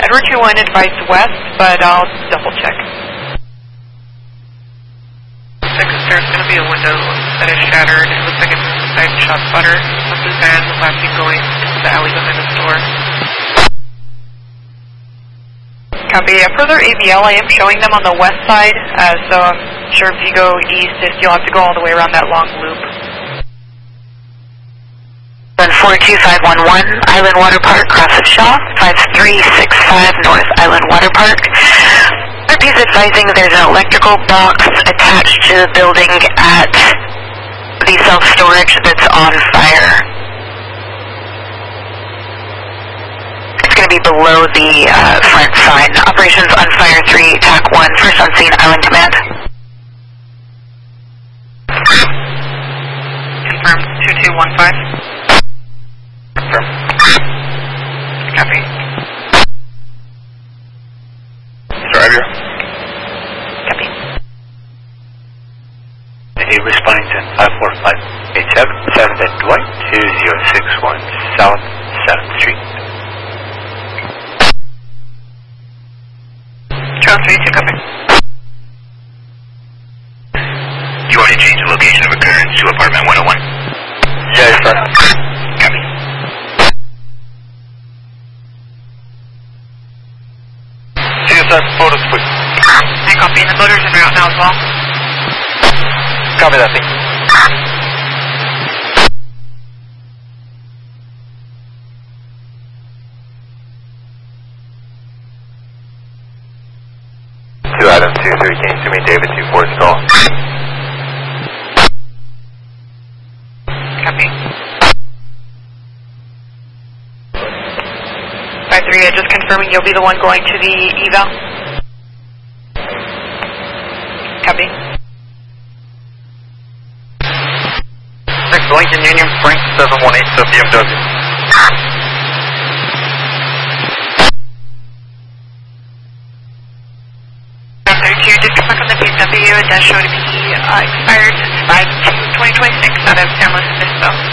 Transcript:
Edward 21 advised west, but I'll double check. Because there's going to be a window that is shattered. It looks like it's inside shot spotter of the van last seen going into the alley behind the store. Copy. Further AVL, I am showing them on the west side, so I'm sure if you go east, you'll have to go all the way around that long loop. 42511, Island Water Park, cross of Shaw, 5365 North Island Water Park. He's advising there's an electrical box attached to the building at the self-storage that's on fire. It's going to be below the front sign. Operations on Fire 3, TAC 1, first on scene, Island Command. Confirmed, 2215. Copy. Driver. Copy. He responding to 54587, 7th and Dwight, 2061 South 7th Street. Charles 32, copy. Do you want to change the location of occurrence to apartment 101? Yes, sir. Copy. CSS photos, please. I copy, and the motors are out now as well. Copy that, thank you. Two Adam 23, can you see me David 24 stall? Copy. 53, just confirming you'll be the one going to the eval. Copy. Next, Lincoln Union, Frank 718 to BMW. You did come back on the BMW, it does show to be expired since 5/2/2026 out of San Luis Obispo.